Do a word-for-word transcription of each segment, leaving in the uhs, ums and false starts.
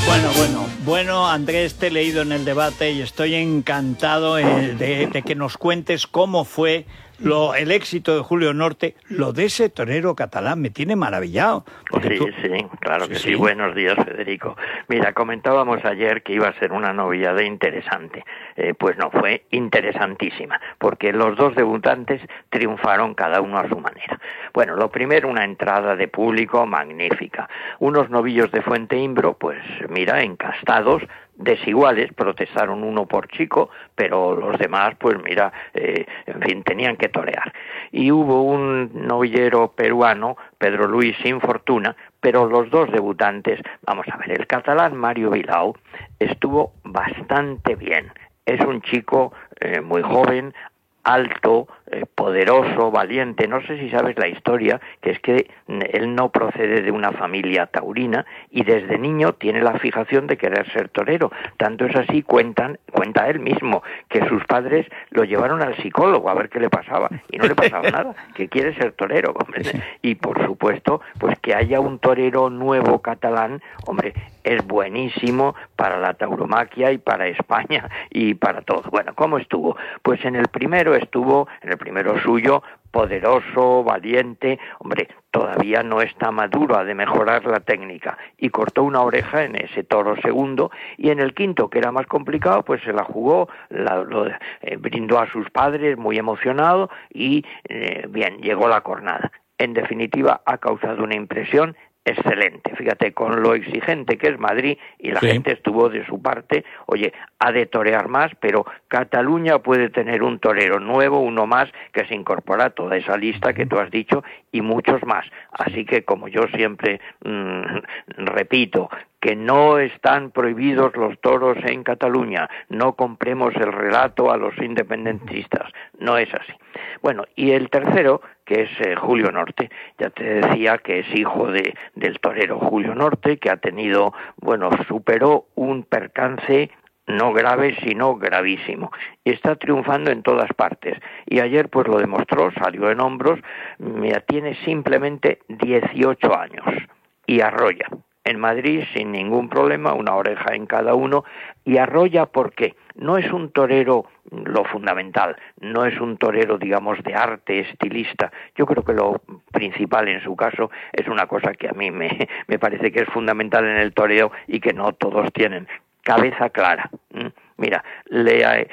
Bueno, bueno, bueno, Andrés, te he leído en el debate y estoy encantado eh, de, de que nos cuentes cómo fue lo, el éxito de Julio Norte, lo de ese torero catalán, me tiene maravillado. Sí, tú... sí, claro que sí, sí, sí. Buenos días, Federico. Mira, comentábamos ayer que iba a ser una novillada interesante. Eh, pues no, fue interesantísima, porque los dos debutantes triunfaron cada uno a su manera. Bueno, lo primero, una entrada de público magnífica. Unos novillos de Fuente Imbro, pues mira, encastados, desiguales, protestaron uno por chico, pero los demás, pues mira, eh, en fin, tenían que torear. Y hubo un novillero peruano, Pedro Luis Sin Fortuna, pero los dos debutantes, vamos a ver, el catalán Mario Bilao estuvo bastante bien. Es un chico eh, muy joven, alto, eh, poderoso, valiente. No sé si sabes la historia, que es que él no procede de una familia taurina y desde niño tiene la fijación de querer ser torero. Tanto es así, cuentan, cuenta él mismo, que sus padres lo llevaron al psicólogo a ver qué le pasaba y no le pasaba nada, que quiere ser torero, hombre. Y por supuesto, pues que haya un torero nuevo catalán, hombre, es buenísimo para la tauromaquia y para España y para todo. Bueno, ¿cómo estuvo? Pues en el primero estuvo, en el primero suyo, poderoso, valiente, hombre, todavía no está maduro, ha de mejorar la técnica, y cortó una oreja en ese toro segundo, y en el quinto, que era más complicado, pues se la jugó, la, lo, eh, brindó a sus padres, muy emocionado, y eh, bien, llegó la cornada. En definitiva, ha causado una impresión excelente, fíjate, con lo exigente que es Madrid, y la sí. gente estuvo de su parte, oye, ha de torear más, pero Cataluña puede tener un torero nuevo, uno más, que se incorpora a toda esa lista que tú has dicho, y muchos más, así que como yo siempre mmm, repito, que no están prohibidos los toros en Cataluña, no compremos el relato a los independentistas, no es así. Bueno, y el tercero, que es eh, Julio Norte, ya te decía que es hijo de, del torero Julio Norte, que ha tenido, bueno, superó un percance no grave, sino gravísimo. Está triunfando en todas partes. Y ayer pues lo demostró, salió en hombros, mira, tiene simplemente dieciocho años y arrolla. En Madrid sin ningún problema, una oreja en cada uno, y arrolla porque no es un torero, lo fundamental, no es un torero, digamos, de arte, estilista. Yo creo que lo principal en su caso es una cosa que a mí me, me parece que es fundamental en el toreo y que no todos tienen, cabeza clara. Mira, le eh,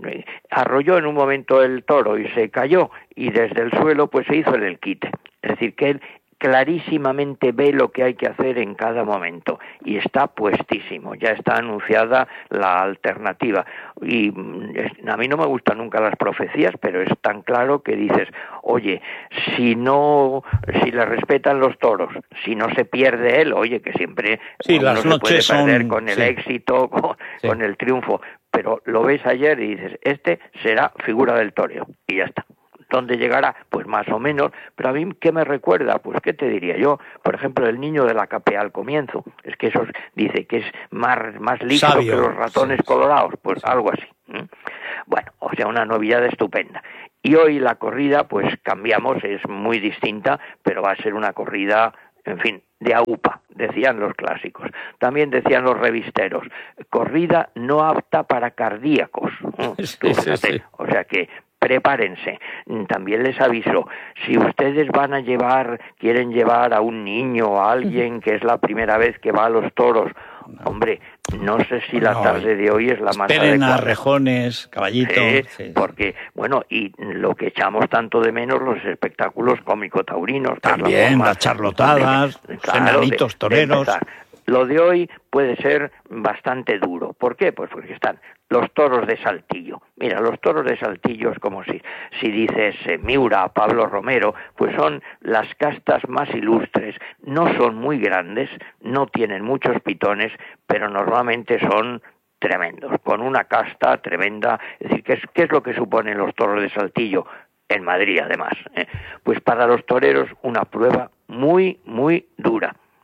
arrolló en un momento el toro y se cayó, y desde el suelo pues se hizo el, el quite. Es decir, que él clarísimamente ve lo que hay que hacer en cada momento y está puestísimo, ya está anunciada la alternativa. Y a mí no me gustan nunca las profecías, pero es tan claro que dices, oye, si no, si le respetan los toros, si no se pierde él, oye, que siempre sí, uno las se noches puede perder son... con el sí. éxito, con, sí. con el triunfo, pero lo ves ayer y dices, este será figura del toreo, y ya está. ¿Dónde llegará? Pues más o menos, pero a mí, ¿qué me recuerda? Pues, ¿qué te diría yo? Por ejemplo, el niño de la capea al comienzo, es que eso dice que es más, más listo Sabio. que los ratones sí. colorados, pues sí. algo así. ¿Mm? Bueno, o sea, una novillada estupenda. Y hoy la corrida, pues cambiamos, es muy distinta, pero va a ser una corrida, en fin, de aupa, decían los clásicos. También decían los revisteros, corrida no apta para cardíacos. ¿Mm? Sí, sí, sí. O sea que prepárense. También les aviso, si ustedes van a llevar, quieren llevar a un niño o a alguien que es la primera vez que va a los toros, hombre, no sé si la tarde de hoy es la más adecuada. A rejones, caballitos. Sí, sí. Porque, bueno, y lo que echamos tanto de menos, los espectáculos cómico-taurinos. También, la las charlotadas, de, claro, enanitos toreros. De Lo de hoy puede ser bastante duro. ¿Por qué? Pues porque están los toros de Saltillo. Mira, los toros de Saltillo es como si, si dices eh, Miura, Pablo Romero, pues son las castas más ilustres. No son muy grandes, no tienen muchos pitones, pero normalmente son tremendos, con una casta tremenda. Es decir, ¿qué es, qué es lo que suponen los toros de Saltillo? En Madrid, además. ¿eh? Pues para los toreros una prueba muy, muy dura.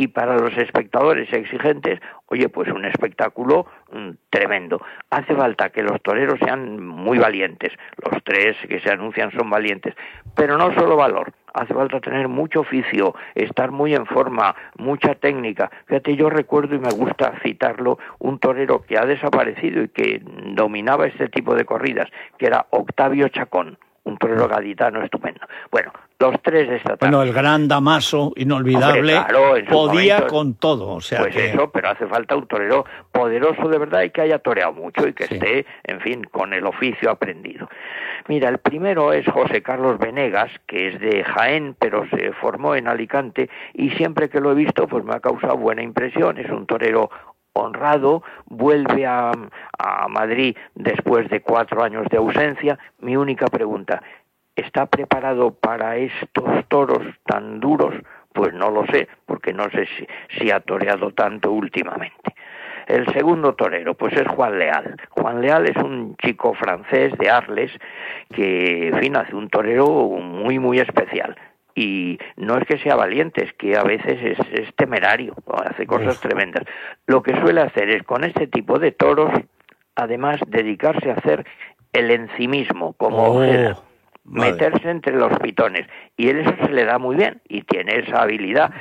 y para los espectadores exigentes, oye, pues un espectáculo mmm, tremendo. Hace falta que los toreros sean muy valientes, los tres que se anuncian son valientes, pero no solo valor, hace falta tener mucho oficio, estar muy en forma, mucha técnica. Fíjate, yo recuerdo, y me gusta citarlo, un torero que ha desaparecido y que dominaba este tipo de corridas, que era Octavio Chacón, un torero gaditano estupendo. Bueno, los tres de esta tarde. Bueno, el gran Damaso, inolvidable, Hombre, claro, en podía momento, con todo. O sea pues que... eso, pero hace falta un torero poderoso de verdad y que haya toreado mucho y que sí. esté, en fin, con el oficio aprendido. Mira, el primero es José Carlos Venegas, que es de Jaén, pero se formó en Alicante, y siempre que lo he visto, pues me ha causado buena impresión. Es un torero honrado, vuelve a, a Madrid después de cuatro años de ausencia. Mi única pregunta, ¿está preparado para estos toros tan duros? Pues no lo sé, porque no sé si, si ha toreado tanto últimamente. El segundo torero, pues es Juan Leal. Juan Leal es un chico francés de Arles que, en fin, hace un torero muy, muy especial. Y no es que sea valiente, es que a veces es, es temerario, hace cosas Uf. tremendas. Lo que suele hacer es, con este tipo de toros, además, dedicarse a hacer el encimismo, como oh, Ojeda, meterse entre los pitones. Y él eso se le da muy bien, y tiene esa habilidad.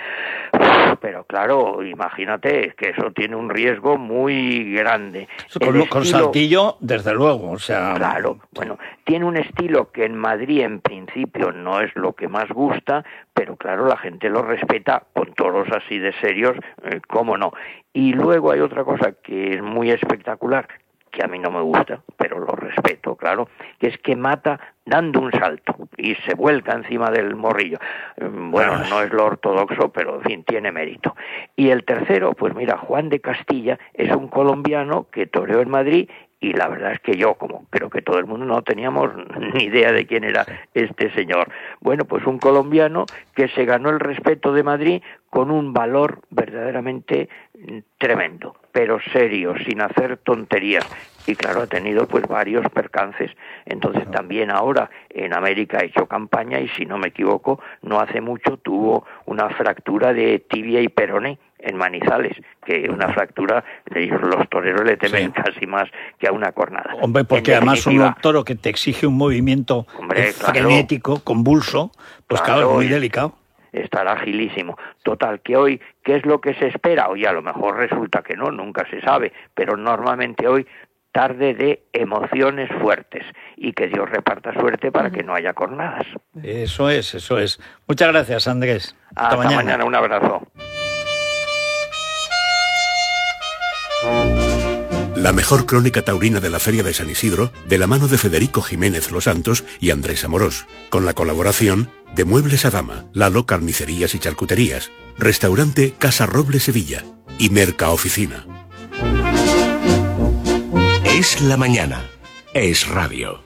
Pero claro, imagínate que eso tiene un riesgo muy grande. Con, estilo, con Saltillo, desde luego, o sea... Claro, bueno, tiene un estilo que en Madrid en principio no es lo que más gusta, pero claro, la gente lo respeta con toros así de serios, eh, cómo no. Y luego hay otra cosa que es muy espectacular, que a mí no me gusta, pero lo respeto, claro, que es que mata dando un salto y se vuelca encima del morrillo. Bueno, no es lo ortodoxo, pero en fin, tiene mérito. Y el tercero, pues mira, Juan de Castilla es un colombiano que toreó en Madrid, y la verdad es que yo, como creo que todo el mundo, no teníamos ni idea de quién era este señor. Bueno, pues un colombiano que se ganó el respeto de Madrid con un valor verdaderamente tremendo, pero serio, sin hacer tonterías. Y claro, ha tenido pues varios percances. Entonces también ahora en América ha hecho campaña, y si no me equivoco, no hace mucho tuvo una fractura de tibia y peroné en Manizales, que una fractura, ellos los toreros le temen sí. casi más que a una cornada. Hombre, porque en además un toro que te exige un movimiento hombre, frenético, claro, convulso, pues claro, claro, es muy delicado. Estará agilísimo. Total, que hoy, ¿qué es lo que se espera? Hoy a lo mejor resulta que no, nunca se sabe, pero normalmente hoy, tarde de emociones fuertes, y que Dios reparta suerte para que no haya cornadas. Eso es, eso es. Muchas gracias, Andrés. Hasta, Hasta mañana. mañana, un abrazo. La mejor crónica taurina de la Feria de San Isidro, de la mano de Federico Jiménez Los Santos y Andrés Amorós, con la colaboración de Muebles Adama, Lalo Carnicerías y Charcuterías, Restaurante Casa Roble Sevilla y Merca Oficina. Es la mañana. Es radio.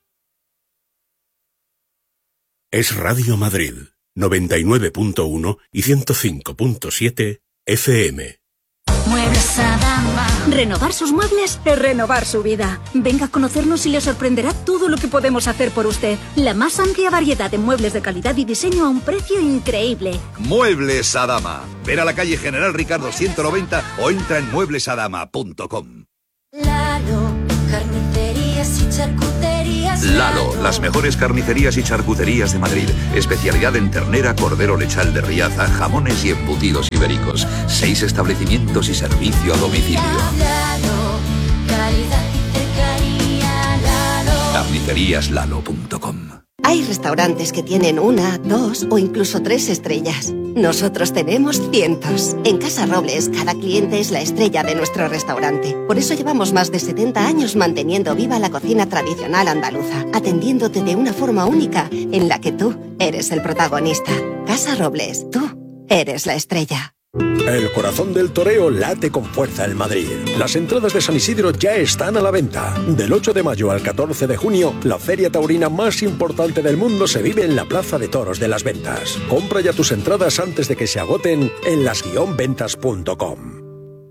Es Radio Madrid, noventa y nueve punto uno y ciento cinco punto siete F M. Muebles Adama. Renovar sus muebles es renovar su vida. Venga a conocernos y le sorprenderá todo lo que podemos hacer por usted. La más amplia variedad de muebles de calidad y diseño a un precio increíble. Muebles Adama. Ven a la calle General Ricardo ciento noventa o entra en muebles adama punto com. Lalo, carnicerías y charcuterías. Lalo, las mejores carnicerías y charcuterías de Madrid. Especialidad en ternera, cordero lechal de Riaza, jamones y embutidos ibéricos. Seis establecimientos y servicio a domicilio. Lalo, calidad y cercanía. Lalo. carnicerías lalo punto com. Hay restaurantes que tienen una, dos o incluso tres estrellas. Nosotros tenemos cientos. En Casa Robles, cada cliente es la estrella de nuestro restaurante. Por eso llevamos más de setenta años manteniendo viva la cocina tradicional andaluza, atendiéndote de una forma única en la que tú eres el protagonista. Casa Robles, tú eres la estrella. El corazón del toreo late con fuerza en Madrid. Las entradas de San Isidro ya están a la venta. Del ocho de mayo al catorce de junio, la feria taurina más importante del mundo se vive en la Plaza de Toros de las Ventas. Compra ya tus entradas antes de que se agoten en las guion ventas punto com.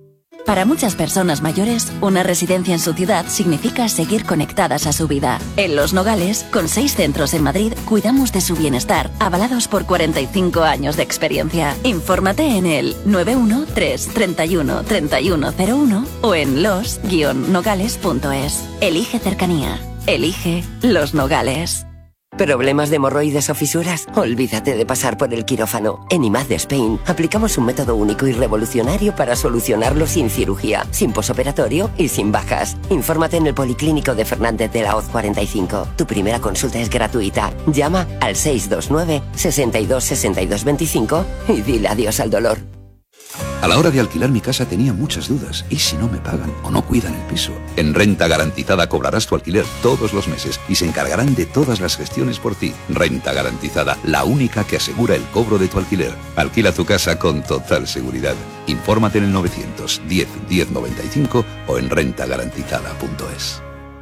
Para muchas personas mayores, una residencia en su ciudad significa seguir conectadas a su vida. En Los Nogales, con seis centros en Madrid, cuidamos de su bienestar, avalados por cuarenta y cinco años de experiencia. Infórmate en el nueve uno tres, treinta y uno, treinta y uno cero uno o en los guion nogales punto es. Elige cercanía. Elige Los Nogales. ¿Problemas de hemorroides o fisuras? Olvídate de pasar por el quirófano. En I M A D Spain aplicamos un método único y revolucionario para solucionarlo sin cirugía, sin posoperatorio y sin bajas. Infórmate en el Policlínico de Fernández de la Hoz cuarenta y cinco. Tu primera consulta es gratuita. Llama al seis dos nueve, seis dos, seis dos dos cinco y dile adiós al dolor. A la hora de alquilar mi casa tenía muchas dudas. ¿Y si no me pagan o no cuidan el piso? En Renta Garantizada cobrarás tu alquiler todos los meses y se encargarán de todas las gestiones por ti. Renta Garantizada, la única que asegura el cobro de tu alquiler. Alquila tu casa con total seguridad. Infórmate en el novecientos diez, diez noventa y cinco o en renta garantizada punto es.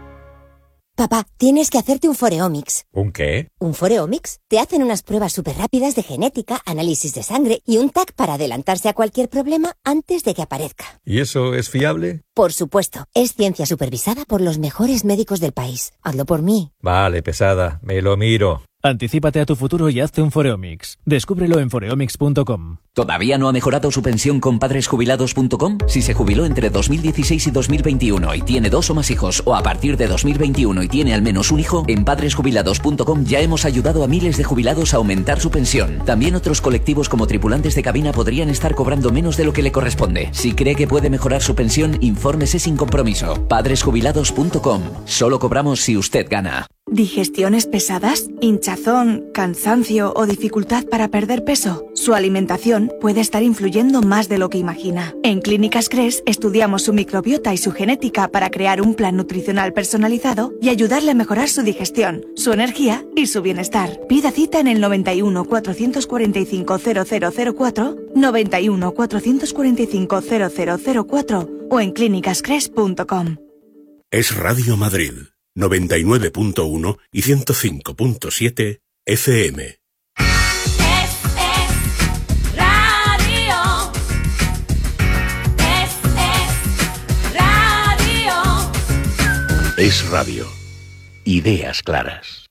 Papá, tienes que hacerte un Foreomics. ¿Un qué? Un Foreomics. Te hacen unas pruebas súper rápidas de genética, análisis de sangre y un T A C para adelantarse a cualquier problema antes de que aparezca. ¿Y eso es fiable? Por supuesto. Es ciencia supervisada por los mejores médicos del país. Hazlo por mí. Vale, pesada. Me lo miro. Anticípate a tu futuro y hazte un Foreomics. Descúbrelo en foreomics punto com. ¿Todavía no ha mejorado su pensión con padres jubilados punto com? Si se jubiló entre dos mil dieciséis y dos mil veintiuno y tiene dos o más hijos, o a partir de dos mil veintiuno y tiene al menos un hijo, en padres jubilados punto com ya hemos ayudado a miles de jubilados a aumentar su pensión. También otros colectivos como tripulantes de cabina podrían estar cobrando menos de lo que le corresponde. Si cree que puede mejorar su pensión, infórmese sin compromiso. padres jubilados punto com. Solo cobramos si usted gana. ¿Digestiones pesadas? ¿Hinchazón, cansancio o dificultad para perder peso? Su alimentación puede estar influyendo más de lo que imagina. En Clínicas Cres estudiamos su microbiota y su genética para crear un plan nutricional personalizado y ayudarle a mejorar su digestión, su energía y su bienestar. Pida cita en el noventa y uno, cuatrocientos cuarenta y cinco, cero cero cero cuatro, noventa y uno, cuatrocientos cuarenta y cinco, cero cero cero cuatro o en clínicas cres punto com. Es Radio Madrid. noventa y nueve punto uno y ciento cinco punto siete F M. Es, es radio. Es, es radio. Es Radio. Ideas claras.